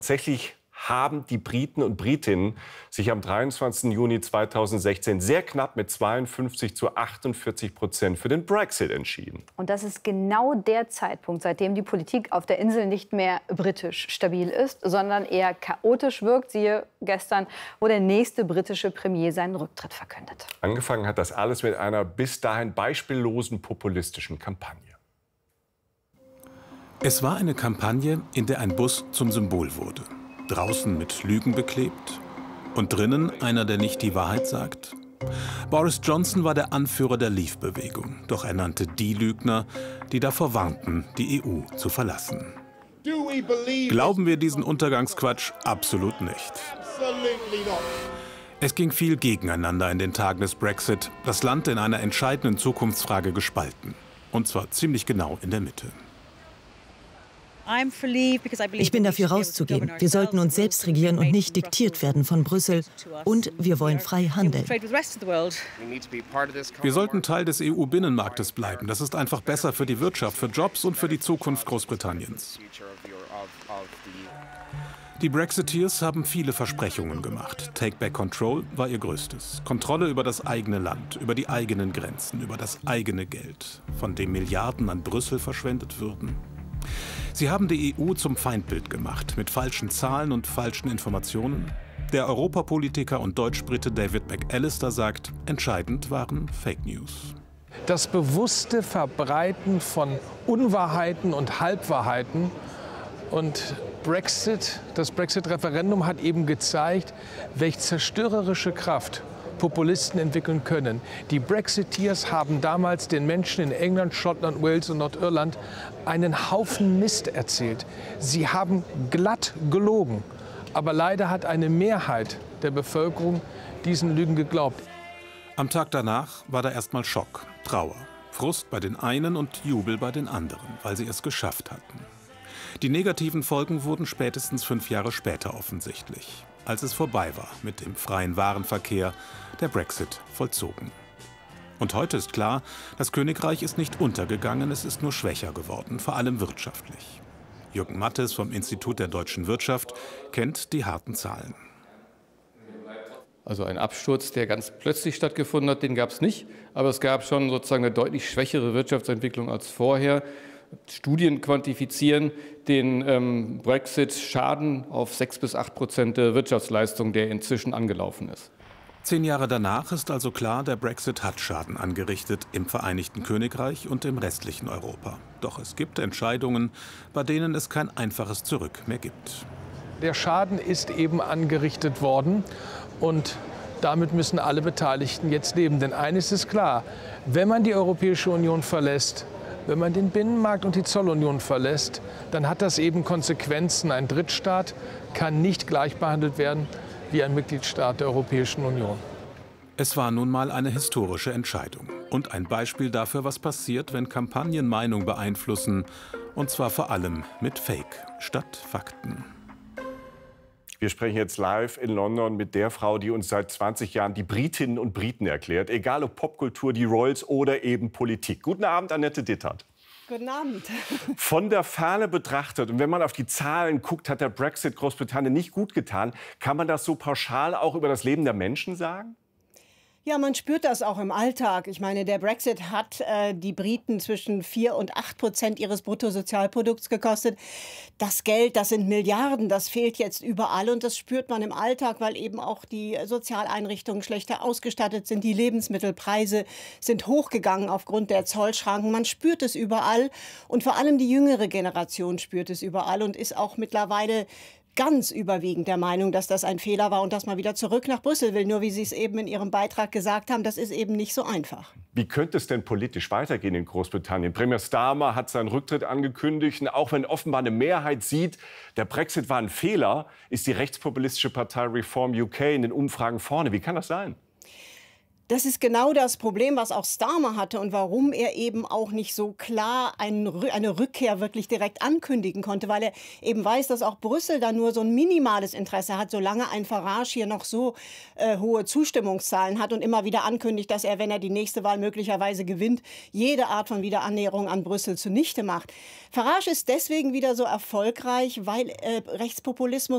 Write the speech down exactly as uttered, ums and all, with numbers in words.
Tatsächlich haben die Briten und Britinnen sich am dreiundzwanzigsten Juni zweitausendsechzehn sehr knapp mit zweiundfünfzig zu achtundvierzig Prozent für den Brexit entschieden. Und das ist genau der Zeitpunkt, seitdem die Politik auf der Insel nicht mehr britisch stabil ist, sondern eher chaotisch wirkt. Siehe gestern, wo der nächste britische Premier seinen Rücktritt verkündet. Angefangen hat das alles mit einer bis dahin beispiellosen populistischen Kampagne. Es war eine Kampagne, in der ein Bus zum Symbol wurde. Draußen mit Lügen beklebt und drinnen einer, der nicht die Wahrheit sagt. Boris Johnson war der Anführer der Leave-Bewegung, doch er nannte die Lügner, die davor warnten, die E U zu verlassen. Glauben wir diesen Untergangsquatsch? Absolut nicht. Es ging viel gegeneinander in den Tagen des Brexit, das Land in einer entscheidenden Zukunftsfrage gespalten. Und zwar ziemlich genau in der Mitte. Ich bin dafür rauszugehen. Wir sollten uns selbst regieren und nicht diktiert werden von Brüssel. Und wir wollen frei handeln. Wir sollten Teil des E U-Binnenmarktes bleiben. Das ist einfach besser für die Wirtschaft, für Jobs und für die Zukunft Großbritanniens. Die Brexiteers haben viele Versprechungen gemacht. Take Back Control war ihr größtes. Kontrolle über das eigene Land, über die eigenen Grenzen, über das eigene Geld, von dem Milliarden an Brüssel verschwendet würden. Sie haben die E U zum Feindbild gemacht, mit falschen Zahlen und falschen Informationen. Der Europapolitiker und Deutsch-Brite David McAllister sagt, entscheidend waren Fake News. Das bewusste Verbreiten von Unwahrheiten und Halbwahrheiten und Brexit, das Brexit-Referendum hat eben gezeigt, welche zerstörerische Kraft Populisten entwickeln können. Die Brexiteers haben damals den Menschen in England, Schottland, Wales und Nordirland einen Haufen Mist erzählt. Sie haben glatt gelogen. Aber leider hat eine Mehrheit der Bevölkerung diesen Lügen geglaubt. Am Tag danach war da erstmal Schock, Trauer, Frust bei den einen und Jubel bei den anderen, weil sie es geschafft hatten. Die negativen Folgen wurden spätestens fünf Jahre später offensichtlich, als es vorbei war mit dem freien Warenverkehr, der Brexit vollzogen. Und heute ist klar, das Königreich ist nicht untergegangen, es ist nur schwächer geworden, vor allem wirtschaftlich. Jürgen Mattes vom Institut der deutschen Wirtschaft kennt die harten Zahlen. Also ein Absturz, der ganz plötzlich stattgefunden hat, den gab es nicht. Aber es gab schon sozusagen eine deutlich schwächere Wirtschaftsentwicklung als vorher. Studien quantifizieren den ähm, Brexit-Schaden auf sechs bis acht Prozent der Wirtschaftsleistung, der inzwischen angelaufen ist. Zehn Jahre danach ist also klar, der Brexit hat Schaden angerichtet im Vereinigten Königreich und im restlichen Europa. Doch es gibt Entscheidungen, bei denen es kein einfaches Zurück mehr gibt. Der Schaden ist eben angerichtet worden und damit müssen alle Beteiligten jetzt leben. Denn eines ist klar, wenn man die Europäische Union verlässt, wenn man den Binnenmarkt und die Zollunion verlässt, dann hat das eben Konsequenzen. Ein Drittstaat kann nicht gleich behandelt werden wie ein Mitgliedstaat der Europäischen Union. Es war nun mal eine historische Entscheidung und ein Beispiel dafür, was passiert, wenn Kampagnen Meinung beeinflussen, und zwar vor allem mit Fake statt Fakten. Wir sprechen jetzt live in London mit der Frau, die uns seit zwanzig Jahren die Britinnen und Briten erklärt, egal ob Popkultur, die Royals oder eben Politik. Guten Abend, Annette Dittert. Guten Abend. Von der Ferne betrachtet und wenn man auf die Zahlen guckt, hat der Brexit Großbritannien nicht gut getan. Kann man das so pauschal auch über das Leben der Menschen sagen? Ja, man spürt das auch im Alltag. Ich meine, der Brexit hat äh, die Briten zwischen vier und acht Prozent ihres Bruttosozialprodukts gekostet. Das Geld, das sind Milliarden, das fehlt jetzt überall und das spürt man im Alltag, weil eben auch die Sozialeinrichtungen schlechter ausgestattet sind. Die Lebensmittelpreise sind hochgegangen aufgrund der Zollschranken. Man spürt es überall und vor allem die jüngere Generation spürt es überall und ist auch mittlerweile ganz überwiegend der Meinung, dass das ein Fehler war und dass man wieder zurück nach Brüssel will. Nur wie Sie es eben in Ihrem Beitrag gesagt haben, das ist eben nicht so einfach. Wie könnte es denn politisch weitergehen in Großbritannien? Premier Starmer hat seinen Rücktritt angekündigt. Und auch wenn offenbar eine Mehrheit sieht, der Brexit war ein Fehler, ist die rechtspopulistische Partei Reform U K in den Umfragen vorne. Wie kann das sein? Das ist genau das Problem, was auch Starmer hatte und warum er eben auch nicht so klar eine Rückkehr wirklich direkt ankündigen konnte, weil er eben weiß, dass auch Brüssel da nur so ein minimales Interesse hat, solange ein Farage hier noch so äh, hohe Zustimmungszahlen hat und immer wieder ankündigt, dass er, wenn er die nächste Wahl möglicherweise gewinnt, jede Art von Wiederannäherung an Brüssel zunichte macht. Farage ist deswegen wieder so erfolgreich, weil äh, Rechtspopulismus